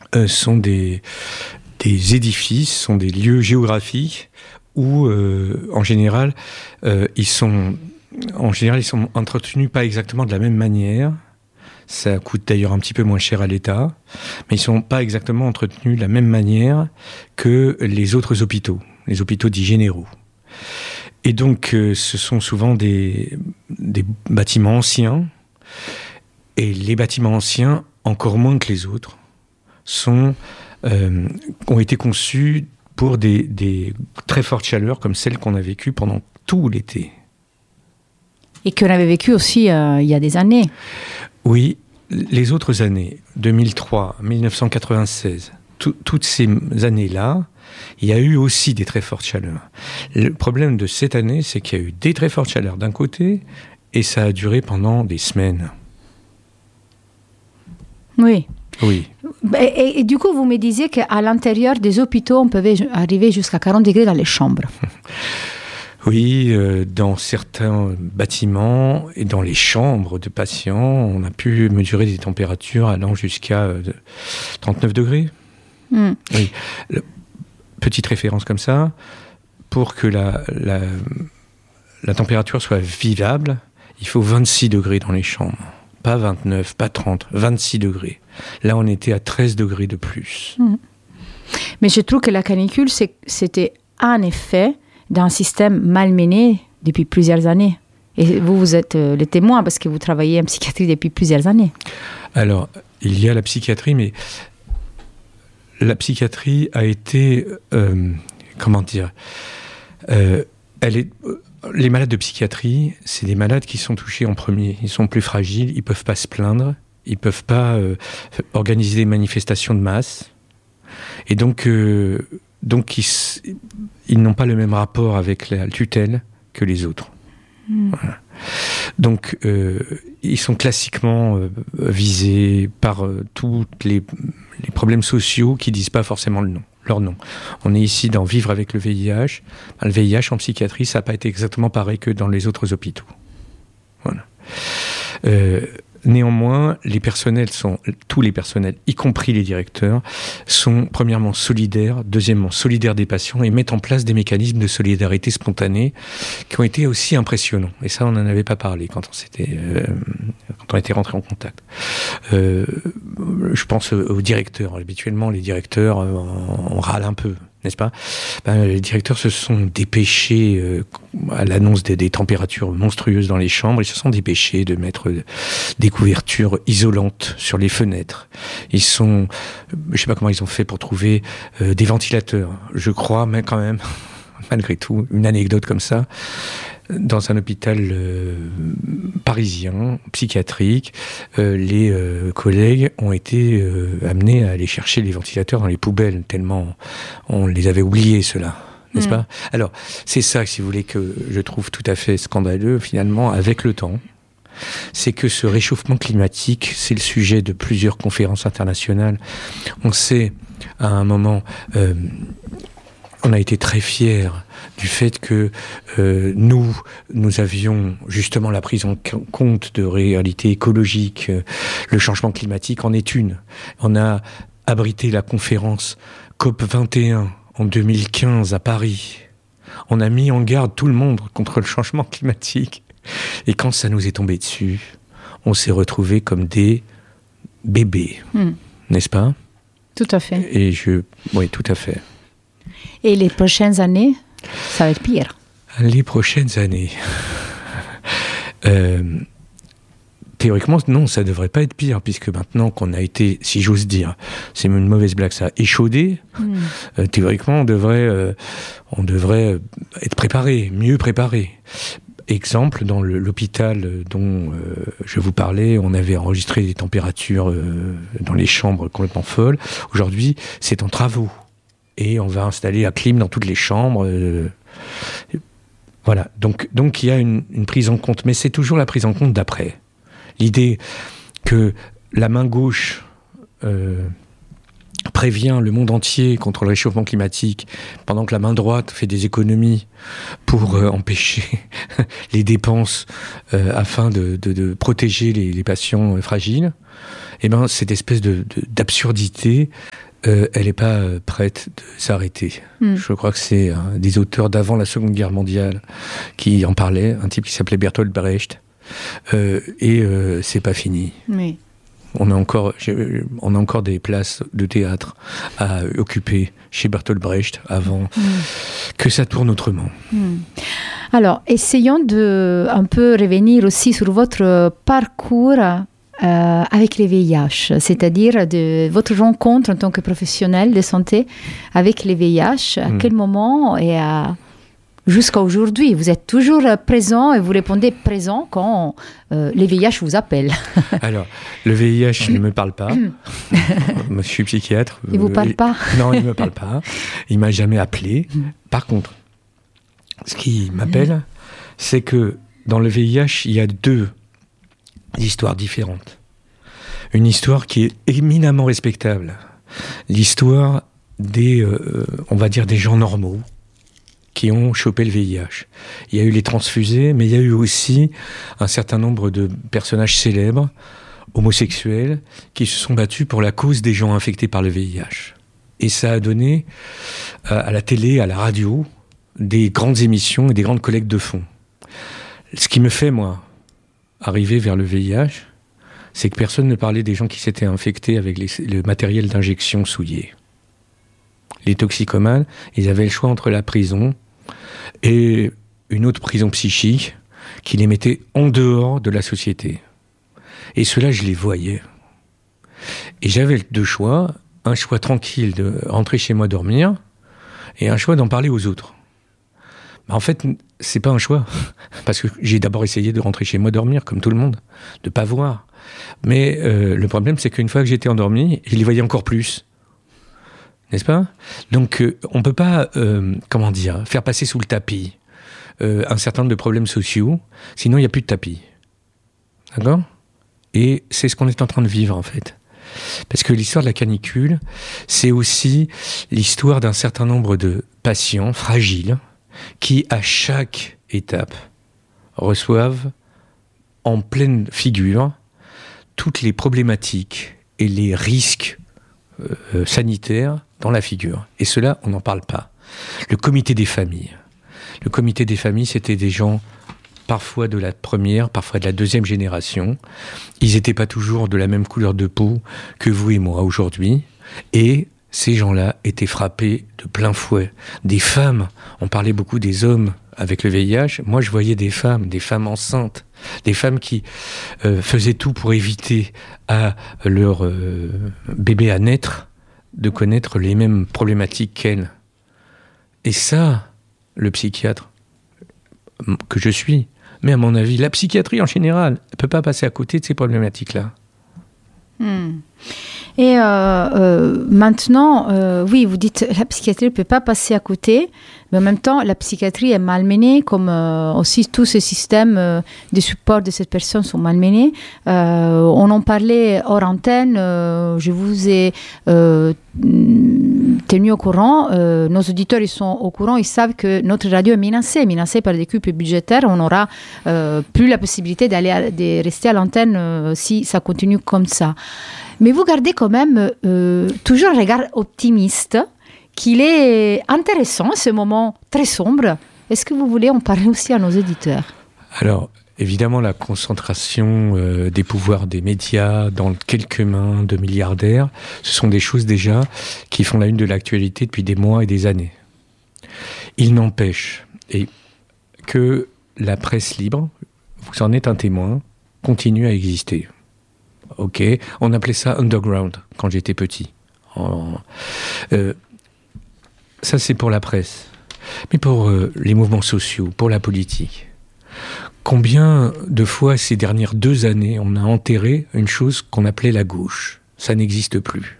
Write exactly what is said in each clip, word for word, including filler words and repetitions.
euh, sont des, des édifices, sont des lieux géographiques où, euh, en général, euh, ils sont, en général, ils sont entretenus pas exactement de la même manière. Ça coûte d'ailleurs un petit peu moins cher à l'État, mais ils ne sont pas exactement entretenus de la même manière que les autres hôpitaux, les hôpitaux dits généraux. Et donc, euh, ce sont souvent des, des bâtiments anciens, et les bâtiments anciens, encore moins que les autres, sont, euh, ont été conçus pour des, des très fortes chaleurs comme celles qu'on a vécues pendant tout l'été. Et qu'on avait vécu aussi euh, il y a des années. Oui, les autres années, deux mille trois, dix-neuf cent quatre-vingt-seize, tout, toutes ces années-là, il y a eu aussi des très fortes chaleurs. Le problème de cette année, c'est qu'il y a eu des très fortes chaleurs d'un côté, et ça a duré pendant des semaines. Oui. Oui. Et, et, et du coup, vous me disiez qu'à l'intérieur des hôpitaux, on pouvait arriver jusqu'à quarante degrés dans les chambres. Oui, euh, dans certains bâtiments et dans les chambres de patients, on a pu mesurer des températures allant jusqu'à euh, trente-neuf degrés. Mm. Oui. Le, petite référence comme ça, pour que la, la, la température soit vivable, il faut vingt-six degrés dans les chambres. Pas vingt-neuf, pas trente, vingt-six degrés. Là, on était à treize degrés de plus. Mm. Mais je trouve que la canicule, c'est, c'était en effet d'un système malmené depuis plusieurs années. Et vous, vous êtes euh, le témoin parce que vous travaillez en psychiatrie depuis plusieurs années. Alors, il y a la psychiatrie, mais la psychiatrie a été, euh, comment dire, euh, elle est, euh, les malades de psychiatrie, c'est des malades qui sont touchés en premier. Ils sont plus fragiles, ils ne peuvent pas se plaindre, ils ne peuvent pas euh, organiser des manifestations de masse. Et donc... Euh, Donc, ils, ils n'ont pas le même rapport avec la tutelle que les autres. Mmh. Voilà. Donc, euh, ils sont classiquement euh, visés par euh, tous les, les problèmes sociaux qui ne disent pas forcément le nom, leur nom. On est ici dans Vivre avec le V I H. Le V I H en psychiatrie, ça n'a pas été exactement pareil que dans les autres hôpitaux. Voilà. Euh, Néanmoins, les personnels sont, tous les personnels, y compris les directeurs, sont premièrement solidaires, deuxièmement solidaires des patients et mettent en place des mécanismes de solidarité spontanée qui ont été aussi impressionnants. Et ça, on n'en avait pas parlé quand on s'était, euh, quand on était rentré en contact. Euh, je pense aux directeurs. Habituellement, les directeurs, on, on râle un peu. N'est-ce pas ? Ben, les directeurs se sont dépêchés, euh, à l'annonce des, des températures monstrueuses dans les chambres, ils se sont dépêchés de mettre des couvertures isolantes sur les fenêtres. Ils sont, je ne sais pas comment ils ont fait pour trouver euh, des ventilateurs. Je crois, mais quand même, malgré tout, une anecdote comme ça, dans un hôpital euh, parisien, psychiatrique, euh, les euh, collègues ont été euh, amenés à aller chercher les ventilateurs dans les poubelles, tellement on les avait oubliés, ceux-là, n'est-ce mmh. pas ? Alors, c'est ça, si vous voulez, que je trouve tout à fait scandaleux, finalement, avec le temps. C'est que ce réchauffement climatique, c'est le sujet de plusieurs conférences internationales. On sait, à un moment... Euh, on a été très fiers du fait que euh, nous, nous avions justement la prise en compte de réalités écologiques. Euh, le changement climatique en est une. On a abrité la conférence C O P vingt et un en deux mille quinze à Paris. On a mis en garde tout le monde contre le changement climatique. Et quand ça nous est tombé dessus, on s'est retrouvés comme des bébés. Mmh. N'est-ce pas ? Tout à fait. Et je... Oui, tout à fait. Et les prochaines années, ça va être pire. Les prochaines années. euh, théoriquement, non, ça ne devrait pas être pire, puisque maintenant qu'on a été, si j'ose dire, c'est une mauvaise blague ça, échaudé, mm. euh, théoriquement, on devrait, euh, on devrait être préparé, mieux préparé. Exemple, dans le, l'hôpital dont euh, je vous parlais, on avait enregistré des températures euh, dans les chambres complètement folles. Aujourd'hui, c'est en travaux. Et on va installer la clim dans toutes les chambres. Euh, voilà. Donc, donc il y a une, une prise en compte. Mais c'est toujours la prise en compte d'après. L'idée que la main gauche euh, prévient le monde entier contre le réchauffement climatique, pendant que la main droite fait des économies pour euh, empêcher les dépenses euh, afin de, de, de protéger les, les patients euh, fragiles, eh ben, cette espèce de, de, d'absurdité, euh, elle n'est pas euh, prête de s'arrêter. Mm. Je crois que c'est euh, des auteurs d'avant la Seconde Guerre mondiale qui en parlaient, un type qui s'appelait Bertolt Brecht, euh, et euh, c'est pas fini. Oui. On a, encore, on a encore des places de théâtre à occuper chez Bertolt Brecht avant mm. que ça tourne autrement. Mm. Alors, essayons de un peu revenir aussi sur votre parcours euh, avec les V I H, c'est-à-dire de votre rencontre en tant que professionnel de santé avec les V I H. À mm. quel moment et à... jusqu'à aujourd'hui, vous êtes toujours présent et vous répondez présent quand euh, les V I H vous appellent. Alors, le V I H ne me parle pas. Je suis psychiatre. Il ne vous parle pas? Non, il ne me parle pas. Il ne m'a jamais appelé. Par contre, ce qui m'appelle, c'est que dans le V I H, il y a deux histoires différentes. Une histoire qui est éminemment respectable. L'histoire des, euh, on va dire, des gens normaux qui ont chopé le V I H. Il y a eu les transfusés, mais il y a eu aussi un certain nombre de personnages célèbres, homosexuels, qui se sont battus pour la cause des gens infectés par le V I H. Et ça a donné à la télé, à la radio, des grandes émissions et des grandes collectes de fonds. Ce qui me fait, moi, arriver vers le V I H, c'est que personne ne parlait des gens qui s'étaient infectés avec les, le matériel d'injection souillé. Les toxicomanes, ils avaient le choix entre la prison et une autre prison psychique qui les mettait en dehors de la société. Et ceux-là, je les voyais. Et j'avais deux choix. Un choix tranquille de rentrer chez moi dormir et un choix d'en parler aux autres. En fait, c'est pas un choix. Parce que j'ai d'abord essayé de rentrer chez moi dormir, comme tout le monde, de pas voir. Mais euh, le problème, c'est qu'une fois que j'étais endormi, je les voyais encore plus. N'est-ce pas? Donc, euh, on ne peut pas, euh, comment dire, faire passer sous le tapis euh, un certain nombre de problèmes sociaux, sinon il n'y a plus de tapis. D'accord? Et c'est ce qu'on est en train de vivre, en fait. Parce que l'histoire de la canicule, c'est aussi l'histoire d'un certain nombre de patients fragiles qui, à chaque étape, reçoivent en pleine figure toutes les problématiques et les risques euh, sanitaires dans la figure. Et cela, on n'en parle pas. Le comité des familles. Le comité des familles, c'était des gens parfois de la première, parfois de la deuxième génération. Ils n'étaient pas toujours de la même couleur de peau que vous et moi aujourd'hui. Et ces gens-là étaient frappés de plein fouet. Des femmes, on parlait beaucoup des hommes avec le V I H. Moi, je voyais des femmes, des femmes enceintes, des femmes qui euh, faisaient tout pour éviter à leur euh, bébé à naître de connaître les mêmes problématiques qu'elles. Et ça, le psychiatre que je suis, mais à mon avis, la psychiatrie en général, ne peut pas passer à côté de ces problématiques-là. Hmm. Et euh, euh, maintenant, euh, oui, vous dites la psychiatrie ne peut pas passer à côté, mais en même temps, la psychiatrie est malmenée, comme euh, aussi tous ces systèmes euh, de support de cette personne sont malmenés. Euh, on en parlait hors antenne, euh, je vous ai euh, tenu au courant, euh, nos auditeurs ils sont au courant, ils savent que notre radio est menacée, menacée par des coupes budgétaires, on n'aura euh, plus la possibilité d'aller à, de rester à l'antenne euh, si ça continue comme ça. Mais vous gardez quand même euh, toujours un regard optimiste, qu'il est intéressant, ce moment très sombre. Est-ce que vous voulez en parler aussi à nos auditeurs? Alors, évidemment, la concentration euh, des pouvoirs des médias dans quelques mains de milliardaires, ce sont des choses déjà qui font la une de l'actualité depuis des mois et des années. Il n'empêche et que la presse libre, vous en êtes un témoin, continue à exister. Ok, on appelait ça underground quand j'étais petit. En, euh, ça, c'est pour la presse. Mais pour euh, les mouvements sociaux, pour la politique, combien de fois ces dernières deux années, on a enterré une chose qu'on appelait la gauche? Ça n'existe plus.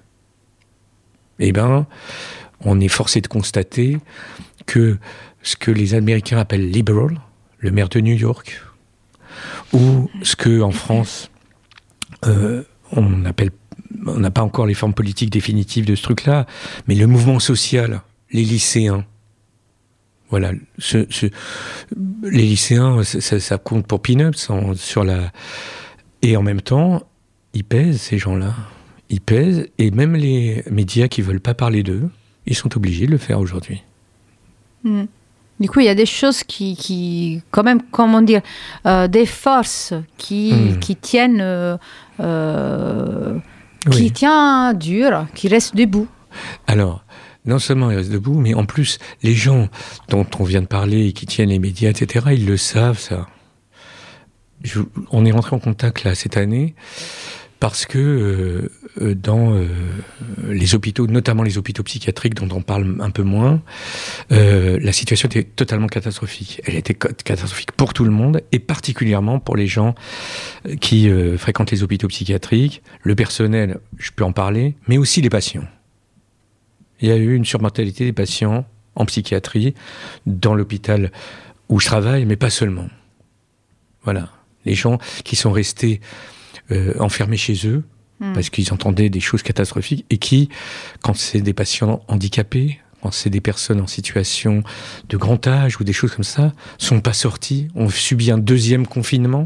Eh bien, on est forcé de constater que ce que les Américains appellent liberal, le maire de New York, ou ce que en France, Euh, on appelle on n'a pas encore les formes politiques définitives de ce truc-là, mais le mouvement social, les lycéens, voilà, ce, ce, les lycéens, ça, ça compte pour peanuts en, sur la, et en même temps, ils pèsent ces gens-là, ils pèsent, et même les médias qui veulent pas parler d'eux, ils sont obligés de le faire aujourd'hui. Mmh. Du coup, il y a des choses qui, qui quand même, comment dire, euh, des forces qui, mmh. qui tiennent, euh, euh, oui. qui tiennent dur, qui restent debout. Alors, non seulement ils restent debout, mais en plus, les gens dont on vient de parler et qui tiennent les médias, et cetera, ils le savent, ça. Je, on est rentré en contact, là, cette année, parce que euh, dans euh, les hôpitaux, notamment les hôpitaux psychiatriques dont on parle un peu moins, euh, la situation était totalement catastrophique. Elle était catastrophique pour tout le monde et particulièrement pour les gens qui euh, fréquentent les hôpitaux psychiatriques, le personnel, je peux en parler, mais aussi les patients. Il y a eu une surmortalité des patients en psychiatrie dans l'hôpital où je travaille, mais pas seulement. Voilà, les gens qui sont restés Euh, enfermés chez eux, mmh. parce qu'ils entendaient des choses catastrophiques, et qui, quand c'est des patients handicapés, quand c'est des personnes en situation de grand âge ou des choses comme ça, sont pas sortis, ont subi un deuxième confinement.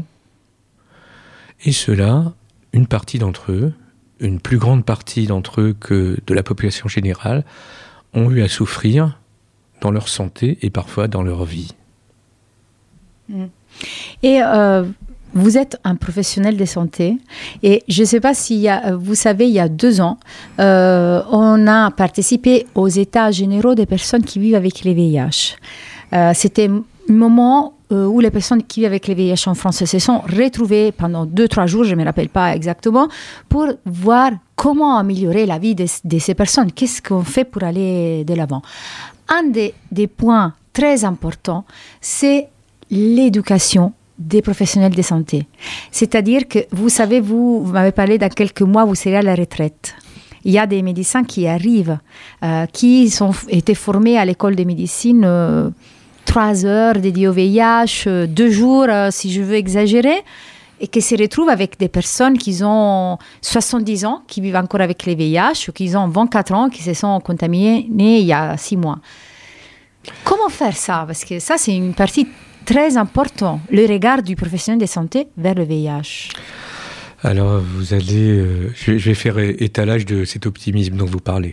Et ceux-là, une partie d'entre eux, une plus grande partie d'entre eux que de la population générale, ont eu à souffrir dans leur santé et parfois dans leur vie. Mmh. Et euh... Vous êtes un professionnel de santé et je ne sais pas si y a, vous savez, il y a deux ans, euh, on a participé aux états généraux des personnes qui vivent avec le V I H. Euh, c'était un moment euh, où les personnes qui vivent avec le V I H en France se sont retrouvées pendant deux, trois jours, je ne me rappelle pas exactement, pour voir comment améliorer la vie de, de ces personnes. Qu'est-ce qu'on fait pour aller de l'avant? Un des, des points très importants, c'est l'éducation des professionnels de santé. C'est-à-dire que, vous savez, vous, vous m'avez parlé dans quelques mois, vous serez à la retraite. Il y a des médecins qui arrivent, euh, qui ont été formés à l'école de médecine euh, trois heures dédiées au V I H, euh, deux jours, euh, si je veux exagérer, et qui se retrouvent avec des personnes qui ont soixante-dix ans, qui vivent encore avec le V I H, ou qui ont vingt-quatre ans, qui se sont contaminées il y a six mois. Comment faire ça? Parce que ça, c'est une partie très important, le regard du professionnel de santé vers le V I H. Alors, vous allez... Euh, je, vais, je vais faire étalage de cet optimisme dont vous parlez.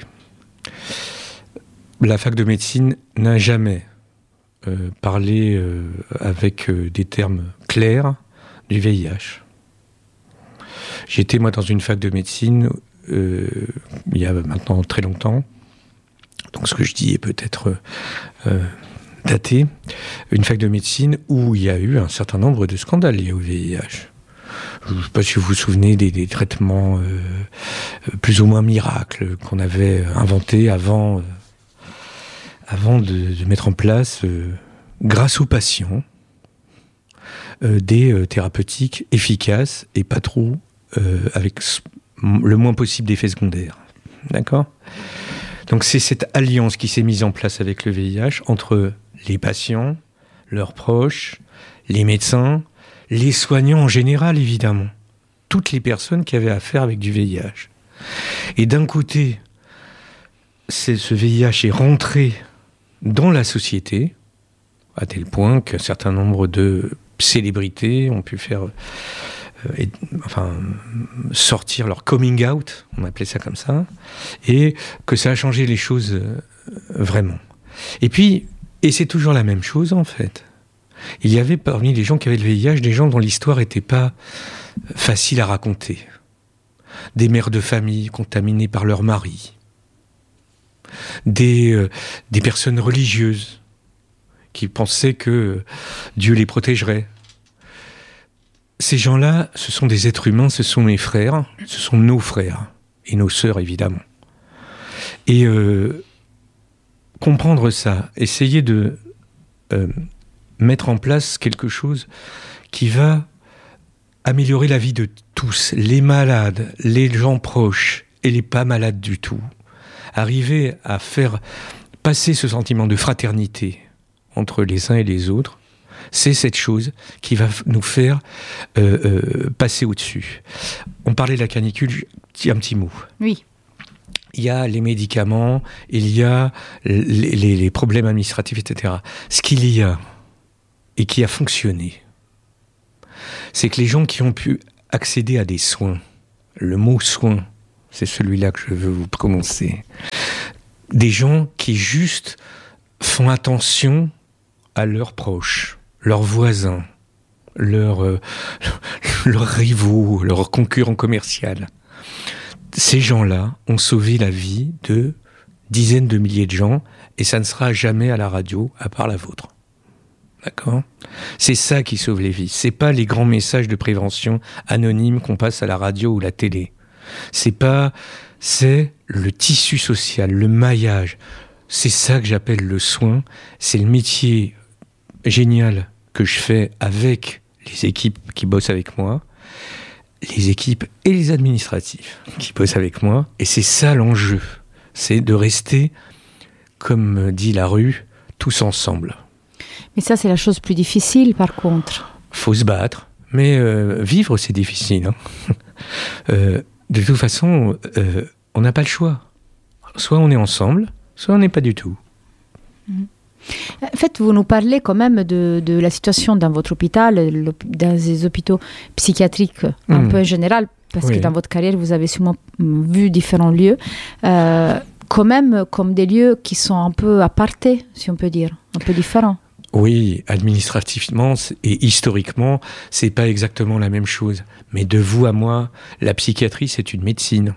La fac de médecine n'a jamais euh, parlé euh, avec euh, des termes clairs du V I H. J'étais, moi, dans une fac de médecine euh, il y a maintenant très longtemps. Donc, ce que je dis est peut-être... Euh, daté, une fac de médecine où il y a eu un certain nombre de scandales liés au V I H. Je ne sais pas si vous vous souvenez des, des traitements euh, plus ou moins miracles qu'on avait inventés avant, euh, avant de, de mettre en place, euh, grâce aux patients, euh, des euh, thérapeutiques efficaces et pas trop, euh, avec le moins possible d'effets secondaires. D'accord ? Donc c'est cette alliance qui s'est mise en place avec le V I H entre les patients, leurs proches, les médecins, les soignants en général, évidemment. Toutes les personnes qui avaient affaire avec du V I H. Et d'un côté, c'est, ce V I H est rentré dans la société, à tel point qu'un certain nombre de célébrités ont pu faire... Euh, et, enfin, sortir leur coming out, on appelait ça comme ça, et que ça a changé les choses euh, vraiment. Et puis, et c'est toujours la même chose en fait. Il y avait parmi les gens qui avaient le V I H des gens dont l'histoire n'était pas facile à raconter. Des mères de famille contaminées par leur mari. Des, euh, des personnes religieuses qui pensaient que Dieu les protégerait. Ces gens-là, ce sont des êtres humains, ce sont mes frères, ce sont nos frères et nos sœurs évidemment. Et euh, comprendre ça, essayer de euh, mettre en place quelque chose qui va améliorer la vie de tous, les malades, les gens proches et les pas malades du tout. Arriver à faire passer ce sentiment de fraternité entre les uns et les autres, C'est cette chose qui va nous faire euh, euh, passer au-dessus. On parlait de la canicule, je dis un petit mot. Oui. Il y a les médicaments, il y a les, les, les problèmes administratifs, et cetera. Ce qu'il y a, et qui a fonctionné, c'est que les gens qui ont pu accéder à des soins, le mot soin, c'est celui-là que je veux vous prononcer, des gens qui juste font attention à leurs proches, leurs voisins, leurs, euh, leurs rivaux, leurs concurrents commerciaux. Ces gens-là ont sauvé la vie de dizaines de milliers de gens, et ça ne sera jamais à la radio, à part la vôtre. D'accord ? C'est ça qui sauve les vies. C'est pas les grands messages de prévention anonymes qu'on passe à la radio ou la télé. C'est pas... C'est le tissu social, le maillage. C'est ça que j'appelle le soin. C'est le métier génial que je fais avec les équipes qui bossent avec moi, les équipes et les administratifs qui bossent avec moi. Et c'est ça l'enjeu. C'est de rester, comme dit la rue, tous ensemble. Mais ça, c'est la chose plus difficile, par contre. Faut se battre. Mais euh, vivre, c'est difficile. Hein. euh, de toute façon, euh, on n'a pas le choix. Soit on est ensemble, soit on n'est pas du tout. En fait, vous nous parlez quand même de, de la situation dans votre hôpital, dans les hôpitaux psychiatriques un mmh. peu en général, parce oui. que dans votre carrière, vous avez sûrement vu différents lieux, euh, quand même comme des lieux qui sont un peu apartés, si on peut dire, un peu différents. Oui, administrativement et historiquement, c'est pas exactement la même chose. Mais de vous à moi, la psychiatrie, c'est une médecine.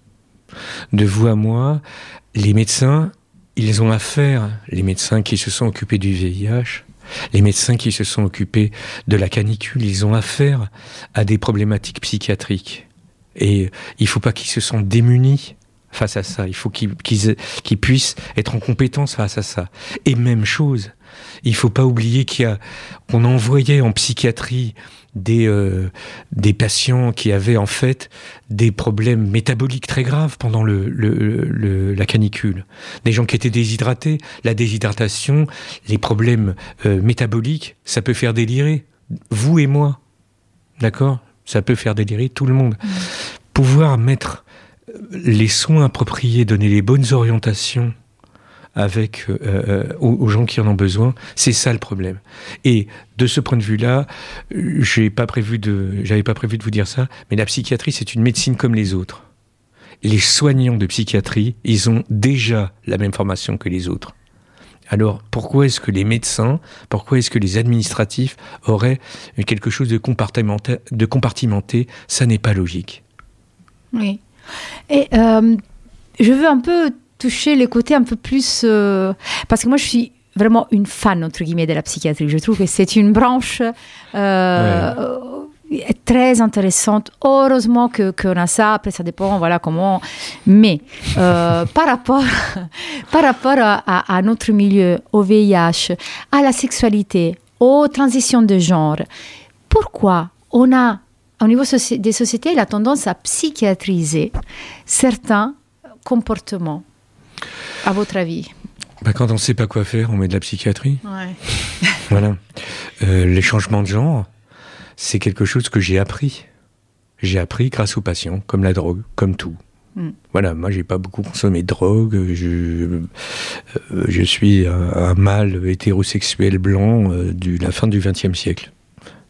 De vous à moi, les médecins, ils ont affaire, les médecins qui se sont occupés du V I H, les médecins qui se sont occupés de la canicule, ils ont affaire à des problématiques psychiatriques. Et il faut pas qu'ils se sentent démunis face à ça. Il faut qu'ils, qu'ils, qu'ils puissent être en compétence face à ça. Et même chose, il faut pas oublier qu'il y a, qu'on envoyait en psychiatrie des, euh, des patients qui avaient en fait des problèmes métaboliques très graves pendant le, le, le, la canicule. Des gens qui étaient déshydratés. La déshydratation, les problèmes euh, métaboliques, ça peut faire délirer. Vous et moi. D'accord ? Ça peut faire délirer tout le monde. Mmh. Pouvoir mettre les soins appropriés, donner les bonnes orientations avec euh, aux, aux gens qui en ont besoin, c'est ça le problème. Et de ce point de vue-là, j'ai pas prévu de, j'avais pas prévu de vous dire ça, mais la psychiatrie, c'est une médecine comme les autres. Les soignants de psychiatrie, ils ont déjà la même formation que les autres. Alors, pourquoi est-ce que les médecins, pourquoi est-ce que les administratifs auraient quelque chose de compartimenté, de compartimenté ? Ça n'est pas logique. Oui. Et euh, je veux un peu toucher les côtés un peu plus... Euh, parce que moi, je suis vraiment une fan, entre guillemets, de la psychiatrie. Je trouve que c'est une branche euh, ouais. très intéressante. Heureusement que, qu'on a ça. Après, ça dépend, voilà, comment... Mais euh, par rapport, par rapport à, à, à notre milieu, au V I H, à la sexualité, aux transitions de genre, pourquoi on a, au niveau soci- des sociétés, la tendance à psychiatriser certains comportements? À votre avis? Bah, quand on ne sait pas quoi faire, on met de la psychiatrie. Ouais. Voilà. Euh, les changements de genre, c'est quelque chose que j'ai appris. J'ai appris grâce aux patients, comme la drogue, comme tout. Mm. Voilà, moi, j'ai pas beaucoup consommé de drogue. Je, euh, je suis un, un mâle hétérosexuel blanc euh, de la fin du vingtième siècle. D'accord ?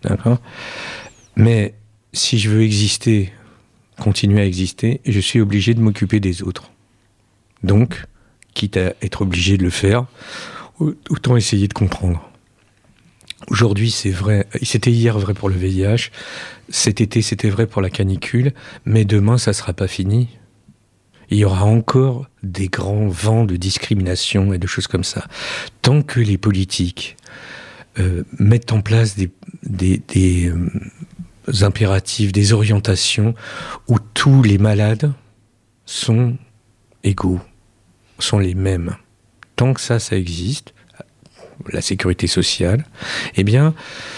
Mais si je veux exister, continuer à exister, je suis obligé de m'occuper des autres. Donc, quitte à être obligé de le faire, autant essayer de comprendre. Aujourd'hui, c'est vrai, c'était hier vrai pour le V I H, cet été, c'était vrai pour la canicule, mais demain, ça ne sera pas fini. Il y aura encore des grands vents de discrimination et de choses comme ça. Tant que les politiques euh, mettent en place des, des, des euh, impératifs, des orientations où tous les malades sont égaux, sont les mêmes. Tant que ça, ça existe, la sécurité sociale, eh bien,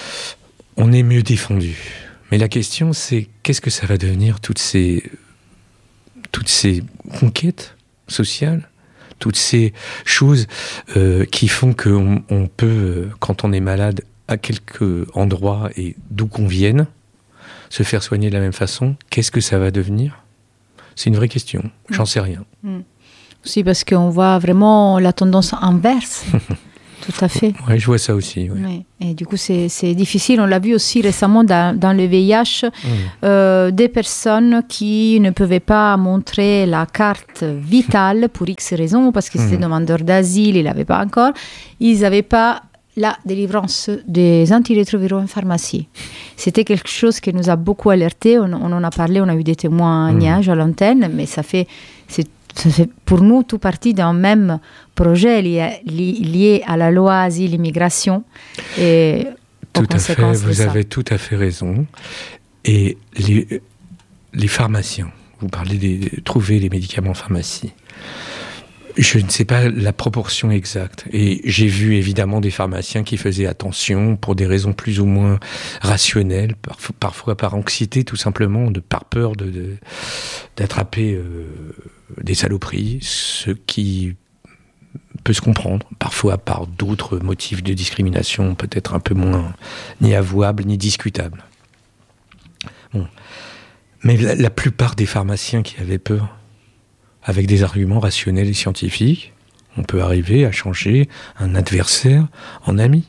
on est mieux défendu. Mais la question, c'est qu'est-ce que ça va devenir, toutes ces, toutes ces conquêtes sociales, toutes ces choses euh, qui font qu'on on peut, quand on est malade, à quelques endroits et d'où qu'on vienne, se faire soigner de la même façon, qu'est-ce que ça va devenir ? C'est une vraie question. Mmh. J'en sais rien. Mmh. Aussi parce qu'on voit vraiment la tendance inverse. Tout à fait. Oui, je vois ça aussi. Ouais. Oui. Et du coup, c'est, c'est difficile. On l'a vu aussi récemment dans, dans le V I H, mmh. euh, des personnes qui ne pouvaient pas montrer la carte vitale pour X raisons, parce qu'ils mmh. étaient demandeurs d'asile, ils l'avaient pas encore. Ils n'avaient pas la délivrance des antirétroviraux en pharmacie. C'était quelque chose qui nous a beaucoup alertés. On, on en a parlé, on a eu des témoignages mmh. à l'antenne, mais ça fait... C'est, ça fait pour nous tout partie d'un même projet lié, lié à la loi asile immigration et tout à fait, vous avez tout à fait raison. Et les, les pharmaciens, vous parlez de trouver les médicaments en pharmacie. Je ne sais pas la proportion exacte. Et j'ai vu évidemment des pharmaciens qui faisaient attention pour des raisons plus ou moins rationnelles, parfois, parfois par anxiété tout simplement, de, par peur de, de, d'attraper euh, des saloperies, ce qui peut se comprendre, parfois par d'autres motifs de discrimination peut-être un peu moins ni avouables ni discutables. Bon. Mais la, la plupart des pharmaciens qui avaient peur, avec des arguments rationnels et scientifiques, on peut arriver à changer un adversaire en ami.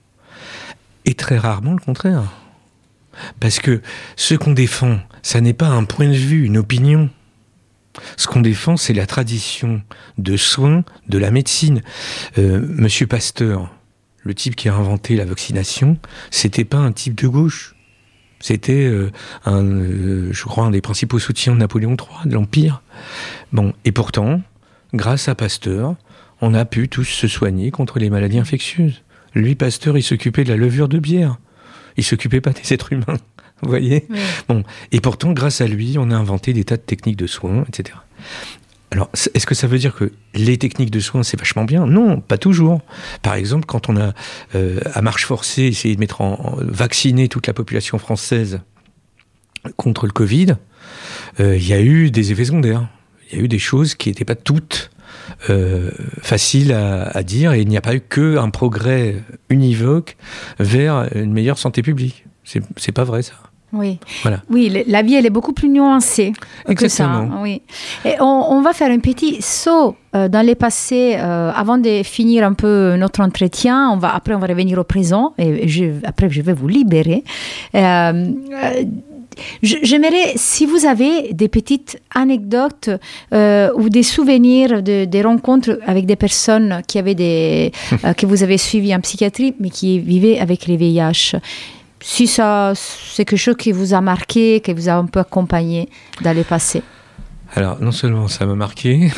Et très rarement le contraire. Parce que ce qu'on défend, ça n'est pas un point de vue, une opinion. Ce qu'on défend, c'est la tradition de soins de la médecine. Euh, Monsieur Pasteur, le type qui a inventé la vaccination, c'était pas un type de gauche. C'était, euh, un, euh, je crois, un des principaux soutiens de Napoléon trois, de l'Empire. Bon, et pourtant, grâce à Pasteur, on a pu tous se soigner contre les maladies infectieuses. Lui, Pasteur, il s'occupait de la levure de bière. Il s'occupait pas des êtres humains. Vous voyez ? Oui. Bon, et pourtant, grâce à lui, on a inventé des tas de techniques de soins, et cetera. Alors, est-ce que ça veut dire que les techniques de soins, c'est vachement bien ? Non, pas toujours. Par exemple, quand on a, euh, à marche forcée, essayé de mettre en, en vacciner toute la population française contre le Covid, euh, il y a eu des effets secondaires. Il y a eu des choses qui n'étaient pas toutes euh, faciles à, à dire, et il n'y a pas eu qu'un progrès univoque vers une meilleure santé publique. C'est, c'est pas vrai, ça. Oui, voilà. Oui, la vie, elle est beaucoup plus nuancée que ça. Oui. Et on, on va faire un petit saut euh, dans le passé euh, avant de finir un peu notre entretien. On va, après, on va revenir au présent et je, après, je vais vous libérer. Euh, euh, J'aimerais, si vous avez des petites anecdotes euh, ou des souvenirs de, des rencontres avec des personnes qui avaient des, euh, que vous avez suivies en psychiatrie, mais qui vivaient avec les V I H. Si ça, c'est quelque chose qui vous a marqué, qui vous a un peu accompagné dans le passé. Alors, non seulement ça m'a marqué,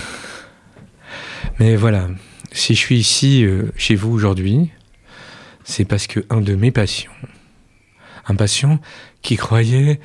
mais voilà, si je suis ici, euh, chez vous aujourd'hui, c'est parce qu'un de mes patients, un patient qui croyait,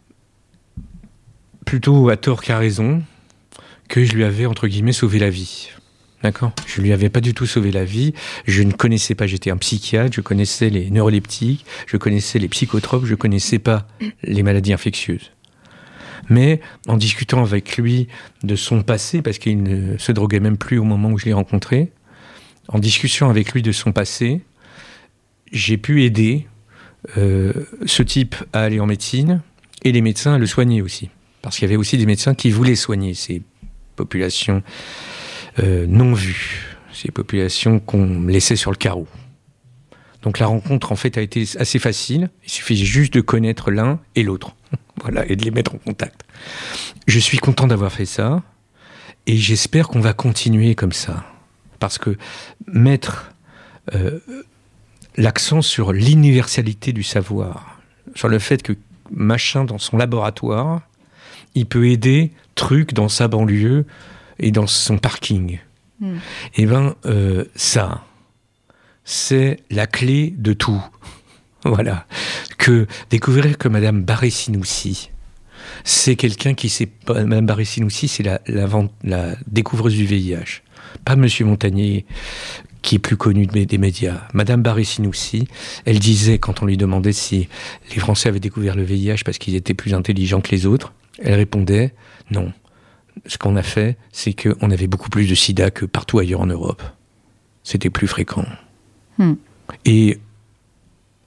plutôt à tort qu'à raison, que je lui avais, entre guillemets, sauvé la vie. D'accord ? Je ne lui avais pas du tout sauvé la vie. Je ne connaissais pas, j'étais un psychiatre, je connaissais les neuroleptiques, je connaissais les psychotropes, je ne connaissais pas les maladies infectieuses. Mais en discutant avec lui de son passé, parce qu'il ne se droguait même plus au moment où je l'ai rencontré, en discussion avec lui de son passé, j'ai pu aider euh, ce type à aller en médecine et les médecins à le soigner aussi. Parce qu'il y avait aussi des médecins qui voulaient soigner ces populations Euh, non vues, ces populations qu'on laissait sur le carreau. Donc la rencontre en fait a été assez facile, il suffisait juste de connaître l'un et l'autre, voilà, et de les mettre en contact. Je suis content d'avoir fait ça, et j'espère qu'on va continuer comme ça, parce que mettre euh, l'accent sur l'universalité du savoir, sur le fait que machin dans son laboratoire, il peut aider truc dans sa banlieue, et dans son parking. Mm. Eh bien, euh, ça, c'est la clé de tout. Voilà. Que découvrir que Madame Barré-Sinoussi, c'est quelqu'un qui sait pas... Madame Barré-Sinoussi, c'est la, la, la découvreuse du V I H. Pas Monsieur Montagnier, qui est plus connu des médias. Madame Barré-Sinoussi, elle disait, quand on lui demandait si les Français avaient découvert le V I H parce qu'ils étaient plus intelligents que les autres, elle répondait « Non. Ce qu'on a fait, c'est qu'on avait beaucoup plus de sida que partout ailleurs en Europe. C'était plus fréquent. Hmm. Et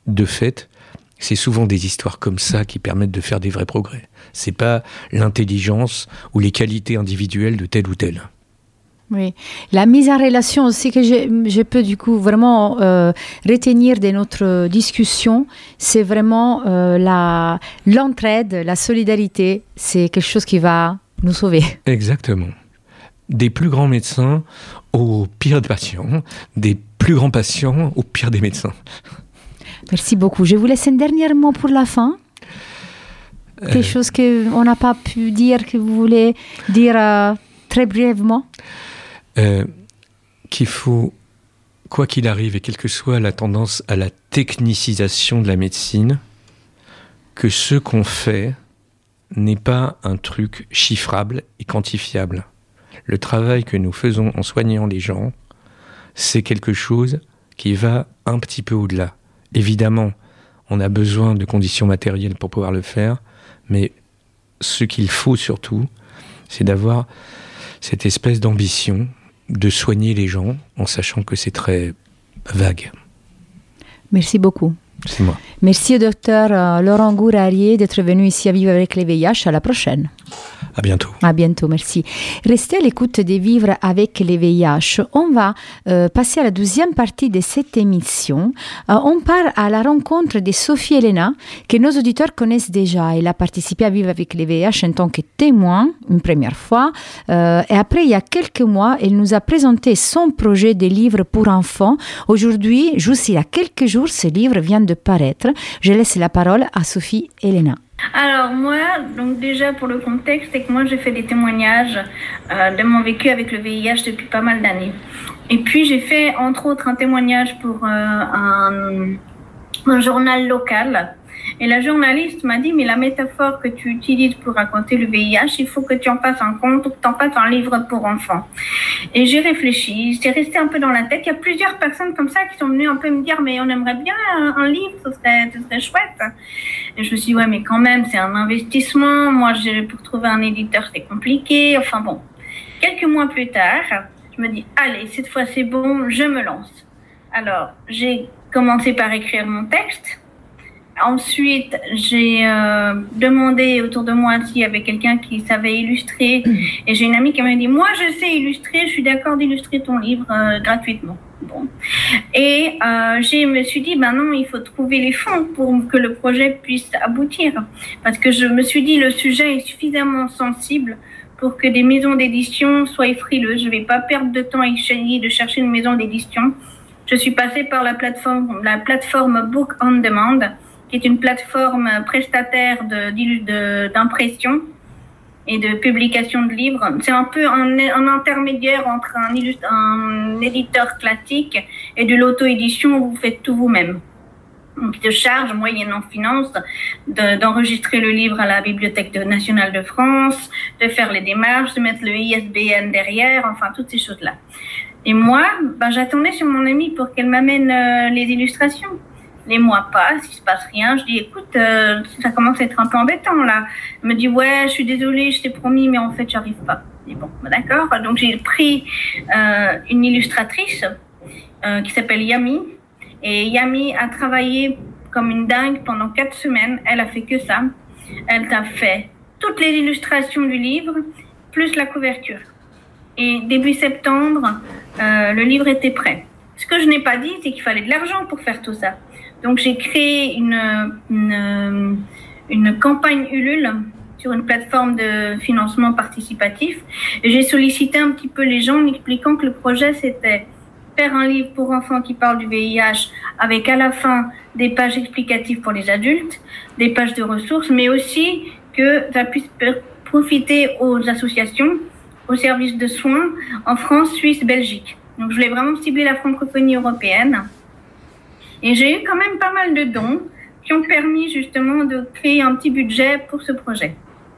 de fait, c'est souvent des histoires comme ça qui permettent de faire des vrais progrès. C'est pas l'intelligence ou les qualités individuelles de tel ou tel. Oui, la mise en relation aussi que je, je peux du coup vraiment euh, retenir de notre discussion, c'est vraiment euh, la, l'entraide, la solidarité, c'est quelque chose qui va nous sauver. Exactement. Des plus grands médecins aux pires des patients, des plus grands patients aux pires des médecins. Merci beaucoup. Je vous laisse un dernier mot pour la fin. Quelque euh... chose qu'on n'a pas pu dire, que vous voulez dire euh, très brièvement. Euh, qu'il faut, quoi qu'il arrive, et quelle que soit la tendance à la technicisation de la médecine, que ce qu'on fait n'est pas un truc chiffrable et quantifiable. Le travail que nous faisons en soignant les gens, c'est quelque chose qui va un petit peu au-delà. Évidemment, on a besoin de conditions matérielles pour pouvoir le faire, mais ce qu'il faut surtout, c'est d'avoir cette espèce d'ambition de soigner les gens en sachant que c'est très vague. Merci beaucoup. C'est moi. Merci au docteur euh, Laurent Gourarier d'être venu ici à Vivre avec les V I H. À la prochaine. À bientôt. À bientôt, merci. Restez à l'écoute de Vivre avec les V I H. On va euh, passer à la deuxième partie de cette émission. Euh, on part à la rencontre de Sophie Elena, que nos auditeurs connaissent déjà. Elle a participé à Vivre avec les V I H en tant que témoin, une première fois. Euh, et après, il y a quelques mois, elle nous a présenté son projet de livre pour enfants. Aujourd'hui, juste il y a quelques jours, ce livre vient de paraître. Je laisse la parole à Sophie Elena. Alors moi, donc déjà pour le contexte, c'est que moi j'ai fait des témoignages euh, de mon vécu avec le V I H depuis pas mal d'années. Et puis j'ai fait entre autres un témoignage pour euh, un, un journal local. Et la journaliste m'a dit, mais la métaphore que tu utilises pour raconter le V I H, il faut que tu en fasses un conte ou que tu en fasses un livre pour enfants. Et j'ai réfléchi, c'est resté un peu dans la tête. Il y a plusieurs personnes comme ça qui sont venues un peu me dire, mais on aimerait bien un, un livre, ce serait, ce serait chouette. Et je me suis dit, ouais, mais quand même, c'est un investissement. Moi, j'ai, pour trouver un éditeur, c'est compliqué. Enfin bon, quelques mois plus tard, je me dis, allez, cette fois c'est bon, je me lance. Alors, j'ai commencé par écrire mon texte. Ensuite, j'ai euh, demandé autour de moi s'il y avait quelqu'un qui savait illustrer. Et j'ai une amie qui m'a dit, moi, je sais illustrer, je suis d'accord d'illustrer ton livre euh, gratuitement. Bon. Et euh, je me suis dit, ben non, il faut trouver les fonds pour que le projet puisse aboutir. Parce que je me suis dit, le sujet est suffisamment sensible pour que des maisons d'édition soient frileuses. Je ne vais pas perdre de temps à essayer de chercher une maison d'édition. Je suis passée par la plateforme, la plateforme Book on Demand, qui est une plateforme prestataire de, de, d'impression et de publication de livres. C'est un peu un, un intermédiaire entre un, un éditeur classique et de l'auto-édition où vous faites tout vous-même. Donc, il te charge, moyennant finance, de, d'enregistrer le livre à la Bibliothèque de, nationale de France, de faire les démarches, de mettre le I S B N derrière, enfin, toutes ces choses-là. Et moi, ben, j'attendais sur mon amie pour qu'elle m'amène euh, les illustrations. Les mois passent, il se passe rien. Je dis, écoute, euh, ça commence à être un peu embêtant, là. Elle me dit, ouais, je suis désolée, je t'ai promis, mais en fait, j'arrive pas. Je dis, bon, bah, d'accord. Donc, j'ai pris euh, une illustratrice euh, qui s'appelle Yami. Et Yami a travaillé comme une dingue pendant quatre semaines. Elle a fait que ça. Elle a fait toutes les illustrations du livre, plus la couverture. Et début septembre, euh, le livre était prêt. Ce que je n'ai pas dit, c'est qu'il fallait de l'argent pour faire tout ça. Donc, j'ai créé une, une, une campagne Ulule sur une plateforme de financement participatif. Et j'ai sollicité un petit peu les gens en expliquant que le projet, c'était faire un livre pour enfants qui parle du V I H avec à la fin des pages explicatives pour les adultes, des pages de ressources, mais aussi que ça puisse profiter aux associations, aux services de soins en France, Suisse, Belgique. Donc, je voulais vraiment cibler la francophonie européenne. Et j'ai eu quand même pas mal de dons qui ont permis justement de créer un petit budget pour ce projet.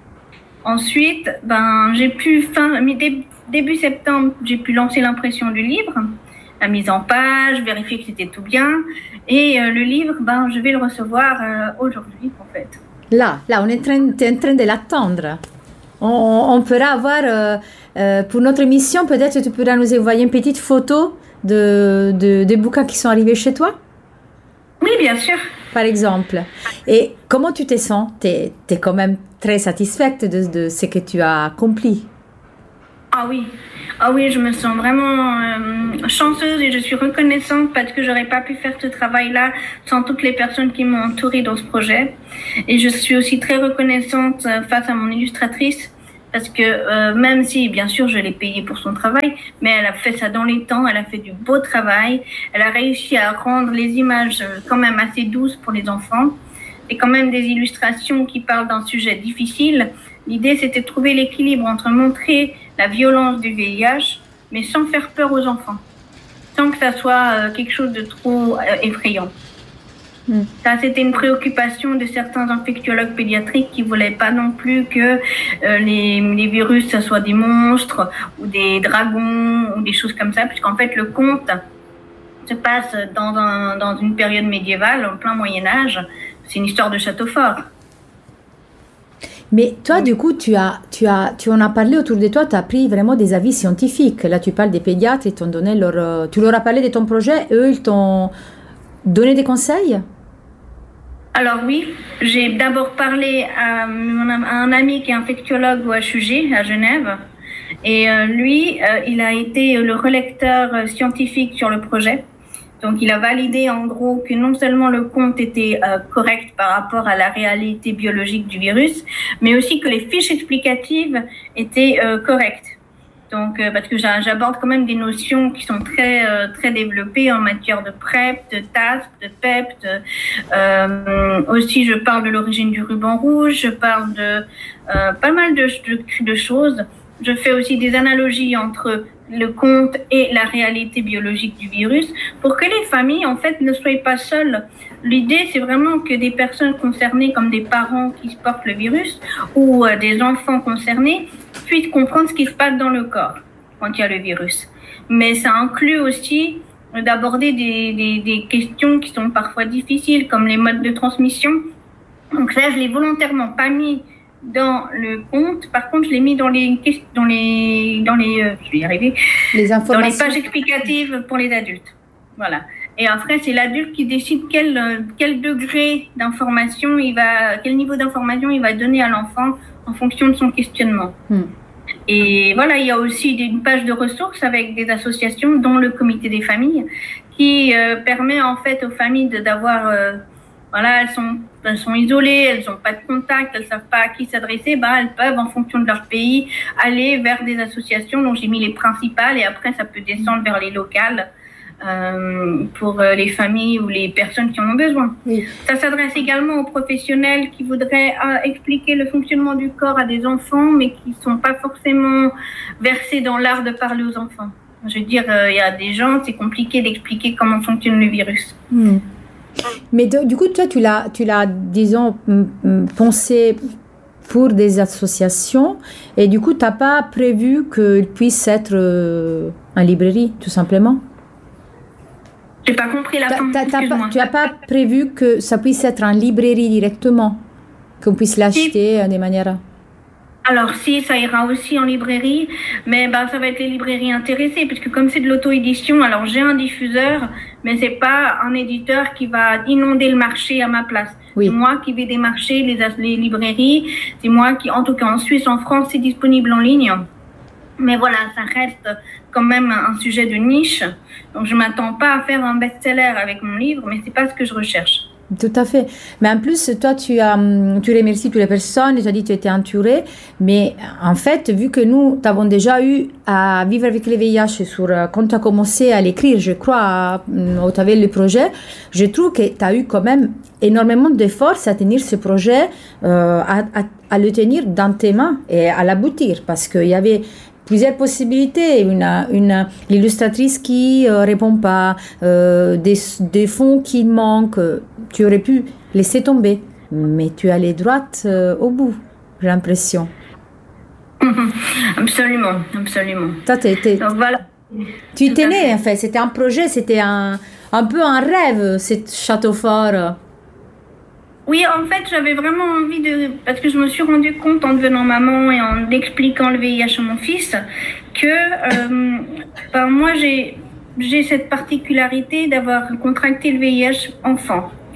Ensuite, ben, j'ai pu, fin, début septembre, j'ai pu lancer l'impression du livre, la mise en page, vérifier que c'était tout bien. Et euh, le livre, ben, je vais le recevoir euh, aujourd'hui, en fait. Là, là, on est en train, t'es en train de l'attendre. On, on pourra avoir, euh, euh, pour notre émission, peut-être tu pourras nous envoyer une petite photo de, de, des bouquins qui sont arrivés chez toi? Oui, bien sûr. par exemple. Et comment tu te sens? Tu es quand même très satisfaite de, de ce que tu as accompli. Ah oui, ah oui, je me sens vraiment euh, chanceuse et je suis reconnaissante parce que j'aurais pas pu faire ce travail-là sans toutes les personnes qui m'ont entourée dans ce projet. Et je suis aussi très reconnaissante face à mon illustratrice parce que euh, même si, bien sûr, je l'ai payée pour son travail, mais elle a fait ça dans les temps, elle a fait du beau travail, elle a réussi à rendre les images quand même assez douces pour les enfants et quand même des illustrations qui parlent d'un sujet difficile. L'idée, c'était de trouver l'équilibre entre montrer la violence du V I H, mais sans faire peur aux enfants, sans que ça soit quelque chose de trop effrayant. Mm. Ça, c'était une préoccupation de certains infectiologues pédiatriques qui voulaient pas non plus que euh, les, les virus, ça soit des monstres ou des dragons ou des choses comme ça, puisqu'en fait, le conte se passe dans, un, dans une période médiévale, en plein Moyen-Âge. C'est une histoire de château fort. Mais toi, du coup, tu, as, tu, as, tu en as parlé autour de toi, tu as pris vraiment des avis scientifiques. Là, tu parles des pédiatres, ils t'ont donné leur, tu leur as parlé de ton projet, eux, ils t'ont donné des conseils? Alors oui, j'ai d'abord parlé à, à un ami qui est infectiologue au H U G à Genève. Et euh, lui, euh, il a été le relecteur scientifique sur le projet. Donc, il a validé en gros que non seulement le conte était euh, correct par rapport à la réalité biologique du virus, mais aussi que les fiches explicatives étaient euh, correctes. Donc, euh, parce que j'aborde quand même des notions qui sont très euh, très développées en matière de PrEP, de T A S P, de P E P. De, euh, aussi, je parle de l'origine du ruban rouge, je parle de euh, pas mal de, de, de choses. Je fais aussi des analogies entre le conte et la réalité biologique du virus pour que les familles, en fait, ne soient pas seules. L'idée, c'est vraiment que des personnes concernées, comme des parents qui portent le virus ou euh, des enfants concernés, puissent comprendre ce qui se passe dans le corps quand il y a le virus. Mais ça inclut aussi d'aborder des, des, des questions qui sont parfois difficiles, comme les modes de transmission. Donc là, je l'ai volontairement pas mis dans le conte. Par contre, je l'ai mis dans les dans les dans les euh, je vais y arriver les informations, dans les pages explicatives pour les adultes. Voilà. Et après, c'est l'adulte qui décide quel quel degré d'information il va, quel niveau d'information il va donner à l'enfant en fonction de son questionnement. Hmm. Et voilà, il y a aussi une page de ressources avec des associations, dont le comité des familles, qui euh, permet en fait aux familles de, d'avoir euh, voilà, elles sont, elles sont isolées, elles n'ont pas de contact, elles ne savent pas à qui s'adresser, bah, elles peuvent, en fonction de leur pays, aller vers des associations. Donc, j'ai mis les principales et après, ça peut descendre vers les locales euh, pour les familles ou les personnes qui en ont besoin. Oui. Ça s'adresse également aux professionnels qui voudraient euh, expliquer le fonctionnement du corps à des enfants, mais qui ne sont pas forcément versés dans l'art de parler aux enfants. Je veux dire, il euh, y a des gens, c'est compliqué d'expliquer comment fonctionne le virus. Mmh. Mais de, du coup, toi, tu l'as, tu l'as, disons, pensé pour des associations et du coup, tu n'as pas prévu qu'il puisse être euh, en librairie, tout simplement? Je n'ai pas compris la fin. Tu n'as pas prévu que ça puisse être en librairie directement, qu'on puisse l'acheter si. de manière... Alors si, ça ira aussi en librairie, mais bah, ça va être les librairies intéressées, puisque comme c'est de l'auto-édition, alors j'ai un diffuseur, mais c'est pas un éditeur qui va inonder le marché à ma place. Oui. C'est moi qui vais démarcher les, les librairies, c'est moi qui, en tout cas en Suisse, en France, c'est disponible en ligne. Mais voilà, ça reste quand même un sujet de niche, donc je m'attends pas à faire un best-seller avec mon livre, mais c'est pas ce que je recherche. Tout à fait. Mais en plus, toi, tu, as, tu remercies toutes les personnes, tu as dit que tu étais entourée, mais en fait, vu que nous, tu avons déjà eu à vivre avec le V I H sur, quand tu as commencé à l'écrire, je crois, au travers du projet, je trouve que tu as eu quand même énormément de force à tenir ce projet, euh, à, à, à le tenir dans tes mains et à l'aboutir, parce qu'il y avait plusieurs possibilités, une, une l'illustratrice qui ne euh, répond pas, euh, des, des fonds qui manquent, tu aurais pu laisser tomber, mais tu es allée droite euh, au bout, j'ai l'impression. Absolument, absolument. Toi, t'es, t'es, Donc, voilà. Tu y tenais, en fait, c'était un projet, c'était un, un peu un rêve, ce château fort. Oui, en fait, j'avais vraiment envie de... Parce que je me suis rendu compte en devenant maman et en expliquant le V I H à mon fils que euh, ben, moi, j'ai, j'ai cette particularité d'avoir contracté le V I H enfant.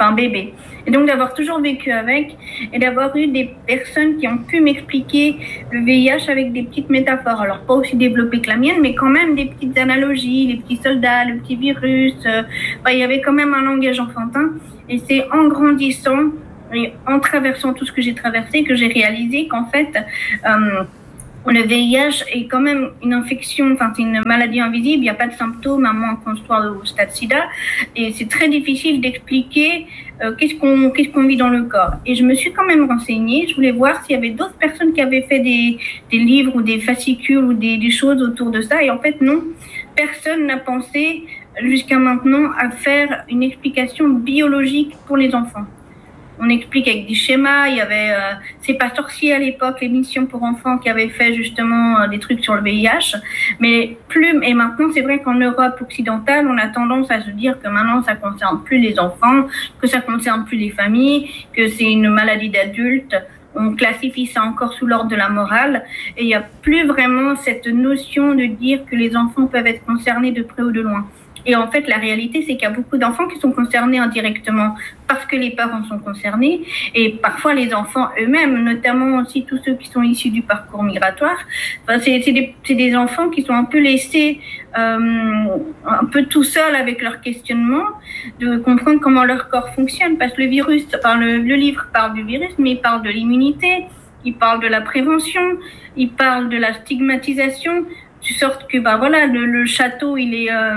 enfin bébé. Et donc d'avoir toujours vécu avec et d'avoir eu des personnes qui ont pu m'expliquer le V I H avec des petites métaphores. Alors pas aussi développées que la mienne, mais quand même des petites analogies, les petits soldats, le petit virus. Euh, enfin, il y avait quand même un langage enfantin. Et c'est en grandissant et en traversant tout ce que j'ai traversé que j'ai réalisé qu'en fait, euh, le V I H est quand même une infection, enfin c'est une maladie invisible, il n'y a pas de symptômes à moins qu'on soit au stade sida, et c'est très difficile d'expliquer euh, qu'est-ce qu'on qu'est-ce qu'on vit dans le corps. Et je me suis quand même renseignée, je voulais voir s'il y avait d'autres personnes qui avaient fait des, des livres ou des fascicules ou des, des choses autour de ça, et en fait non, personne n'a pensé jusqu'à maintenant à faire une explication biologique pour les enfants. On explique avec des schémas. Il y avait euh, C'est pas sorcier à l'époque, l'émission pour enfants qui avait fait justement euh, des trucs sur le V I H. Mais plus et maintenant, c'est vrai qu'en Europe occidentale, on a tendance à se dire que maintenant, ça concerne plus les enfants, que ça concerne plus les familles, que c'est une maladie d'adultes. On classifie ça encore sous l'ordre de la morale. Et il n'y a plus vraiment cette notion de dire que les enfants peuvent être concernés de près ou de loin. Et en fait, la réalité, c'est qu'il y a beaucoup d'enfants qui sont concernés indirectement parce que les parents sont concernés. Et parfois, les enfants eux-mêmes, notamment aussi tous ceux qui sont issus du parcours migratoire, enfin, c'est, c'est, des, c'est des enfants qui sont un peu laissés euh, un peu tout seuls avec leur questionnement, de comprendre comment leur corps fonctionne. Parce que le virus, enfin, le, le livre parle du virus, mais il parle de l'immunité, il parle de la prévention, il parle de la stigmatisation, de sorte que, bah voilà, le, le château, il est... Euh,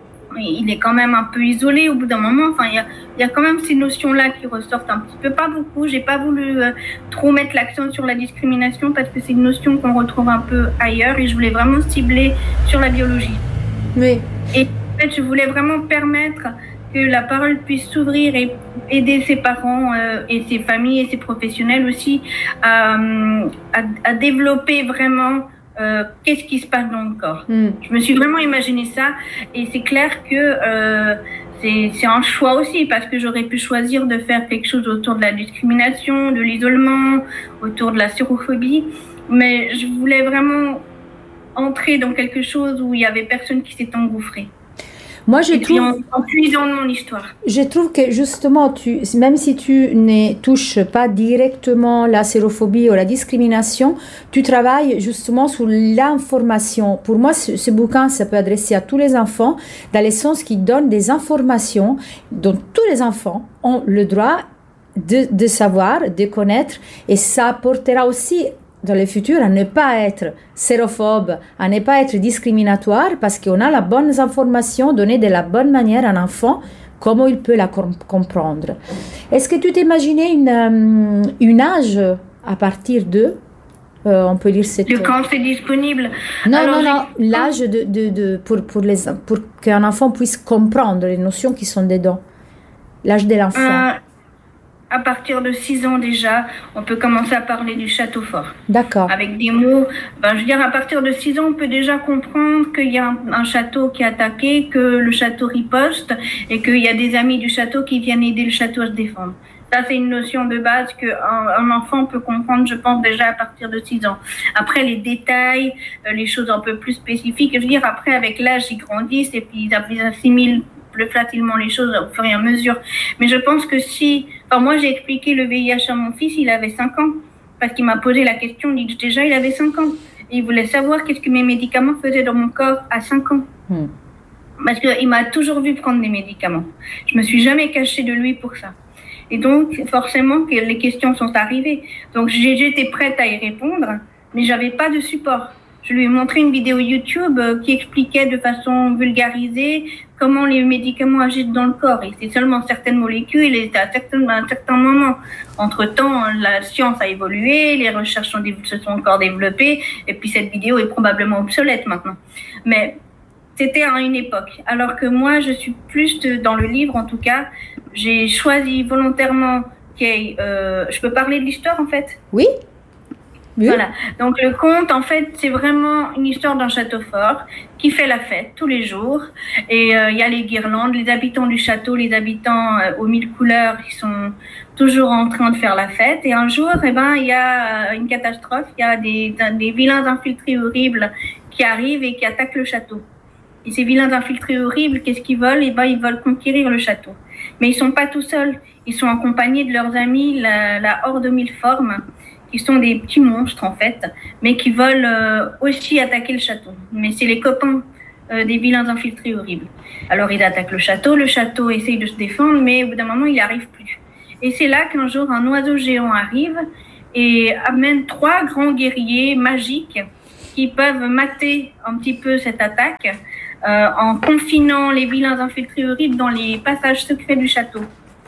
il est quand même un peu isolé au bout d'un moment. Enfin, il y a, il y a quand même ces notions-là qui ressortent un petit peu, pas beaucoup. J'ai pas voulu euh, trop mettre l'accent sur la discrimination parce que c'est une notion qu'on retrouve un peu ailleurs et je voulais vraiment cibler sur la biologie. Oui. Et en fait, je voulais vraiment permettre que la parole puisse s'ouvrir et aider ses parents euh, et ses familles et ses professionnels aussi à, à, à développer vraiment Euh, qu'est-ce qui se passe dans le corps. Mm. Je me suis vraiment imaginé ça et c'est clair que euh, c'est, c'est un choix aussi parce que j'aurais pu choisir de faire quelque chose autour de la discrimination, de l'isolement, autour de la sérophobie, mais je voulais vraiment entrer dans quelque chose où il y avait personne qui s'est engouffré. Moi, je et trouve, puis en, en puisant de mon histoire. Je trouve que justement, tu, même si tu ne touches pas directement la sérophobie ou la discrimination, tu travailles justement sur l'information. Pour moi, ce, ce bouquin, ça peut adresser à tous les enfants, dans le sens qu'il donne des informations dont tous les enfants ont le droit de, de savoir, de connaître, et ça apportera aussi dans le futur à ne pas être sérophobe, à ne pas être discriminatoire parce qu'on a la bonne information donnée de la bonne manière à un enfant, comment il peut la com- comprendre. Est-ce que tu t'imaginais une, um, une âge à partir de, euh, on peut dire cette... Le quand c'est disponible. Non, Alors, non, non, l'âge de, de, de, pour, pour, les, pour qu'un enfant puisse comprendre les notions qui sont dedans. L'âge de l'enfant. Euh... À partir de six ans déjà, on peut commencer à parler du château fort. D'accord. Avec des mots, ben, je veux dire, à partir de six ans, on peut déjà comprendre qu'il y a un, un château qui est attaqué, que le château riposte et qu'il y a des amis du château qui viennent aider le château à se défendre. Ça, c'est une notion de base qu'un un enfant peut comprendre, je pense, déjà à partir de six ans. Après, les détails, les choses un peu plus spécifiques, je veux dire, après, avec l'âge, ils grandissent et puis ils assimilent plus facilement les choses au fur et à mesure. Mais je pense que si... Enfin, moi, j'ai expliqué le V I H à mon fils, il avait cinq ans, parce qu'il m'a posé la question, il dit déjà, il avait cinq ans. Et il voulait savoir qu'est-ce que mes médicaments faisaient dans mon corps à cinq ans. Hmm. Parce qu'il m'a toujours vu prendre des médicaments. Je me suis jamais cachée de lui pour ça. Et donc, forcément, que les questions sont arrivées. Donc, j'ai, j'étais prête à y répondre, mais j'avais pas de support. Je lui ai montré une vidéo YouTube qui expliquait de façon vulgarisée comment les médicaments agissent dans le corps. Et c'est seulement certaines molécules et à, certains, à un certain moment. Entre-temps, la science a évolué, les recherches sont, se sont encore développées, et puis cette vidéo est probablement obsolète maintenant. Mais c'était à une époque. Alors que moi, je suis plus de, dans le livre, en tout cas, j'ai choisi volontairement qu'il y ait, euh, je peux parler de l'histoire, en fait ? Oui. Oui. Voilà. Donc le conte, en fait, c'est vraiment une histoire d'un château fort qui fait la fête tous les jours. Et il euh, y a les guirlandes, les habitants du château, les habitants euh, aux mille couleurs, qui sont toujours en train de faire la fête. Et un jour, eh ben, il y a une catastrophe. Il y a des, des vilains infiltrés horribles qui arrivent et qui attaquent le château. Et ces vilains infiltrés horribles, qu'est-ce qu'ils veulent? Eh ben, ils veulent conquérir le château. Mais ils sont pas tout seuls. Ils sont accompagnés de leurs amis, la, la Horde Mille Formes, qui sont des petits monstres en fait, mais qui veulent euh, aussi attaquer le château. Mais c'est les copains euh, des vilains infiltrés horribles. Alors ils attaquent le château, le château essaye de se défendre, mais au bout d'un moment il n'y arrive plus. Et c'est là qu'un jour un oiseau géant arrive et amène trois grands guerriers magiques qui peuvent mater un petit peu cette attaque euh, en confinant les vilains infiltrés horribles dans les passages secrets du château.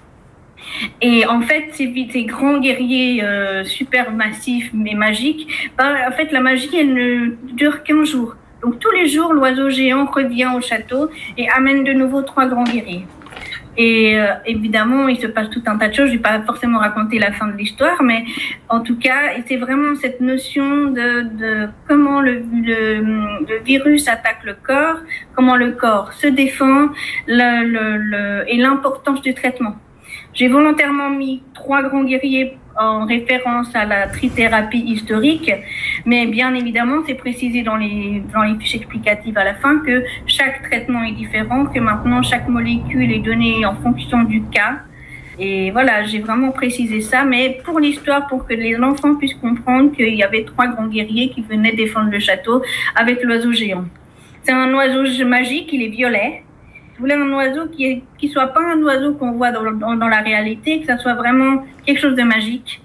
Et en fait, ces, ces grands guerriers euh, super massifs mais magiques, bah, en fait, la magie, elle ne dure qu'un jour. Donc tous les jours, l'oiseau géant revient au château et amène de nouveau trois grands guerriers. Et euh, évidemment, il se passe tout un tas de choses. Je ne vais pas forcément raconter la fin de l'histoire, mais en tout cas, c'est vraiment cette notion de, de comment le, le, le virus attaque le corps, comment le corps se défend le, le, le, et l'importance du traitement. J'ai volontairement mis trois grands guerriers en référence à la trithérapie historique, mais bien évidemment, c'est précisé dans les, dans les fiches explicatives à la fin que chaque traitement est différent, que maintenant chaque molécule est donnée en fonction du cas. Et voilà, j'ai vraiment précisé ça, mais pour l'histoire, pour que les enfants puissent comprendre qu'il y avait trois grands guerriers qui venaient défendre le château avec l'oiseau géant. C'est un oiseau magique, il est violet. Je voulais un oiseau qui est, qui soit pas un oiseau qu'on voit dans, dans, dans la réalité, que ça soit vraiment quelque chose de magique.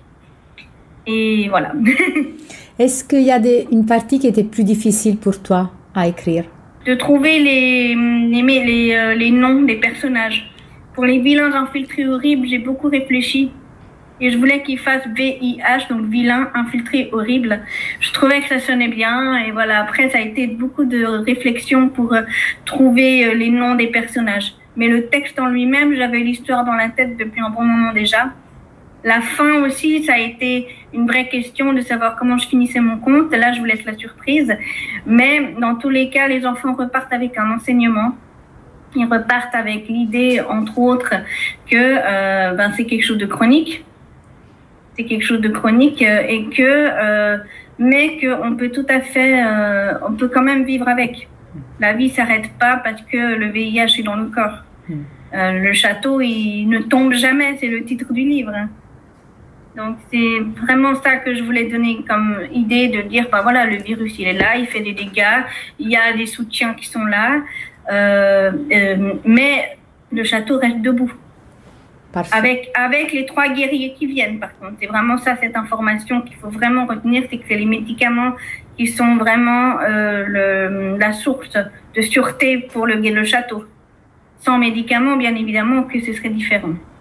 Et voilà. Est-ce qu'il y a des, une partie qui était plus difficile pour toi à écrire? De trouver les, les, les, euh, les noms des personnages. Pour les vilains infiltrés horribles, j'ai beaucoup réfléchi. Et je voulais qu'ils fassent V I H, donc vilain infiltré horrible. Je trouvais que ça sonnait bien. Et voilà, après, ça a été beaucoup de réflexion pour euh, trouver euh, les noms des personnages. Mais le texte en lui-même, j'avais l'histoire dans la tête depuis un bon moment déjà. La fin aussi, ça a été une vraie question de savoir comment je finissais mon conte. Là, je vous laisse la surprise. Mais dans tous les cas, les enfants repartent avec un enseignement. Ils repartent avec l'idée, entre autres, que euh, ben, c'est quelque chose de chronique. C'est quelque chose de chronique et que, euh, mais qu'on peut tout à fait, euh, on peut quand même vivre avec. La vie s'arrête pas parce que le V I H est dans le corps. Euh, le château, il ne tombe jamais, c'est le titre du livre. Donc c'est vraiment ça que je voulais donner comme idée de dire, ben voilà, le virus il est là, il fait des dégâts, il y a des soutiens qui sont là, euh, euh, mais le château reste debout. Parfait. Avec, avec les trois guerriers qui viennent, par contre. C'est vraiment ça, cette information qu'il faut vraiment retenir, c'est que c'est les médicaments qui sont vraiment euh, le, la source de sûreté pour le, le château. Sans médicaments, bien évidemment, que ce serait différent.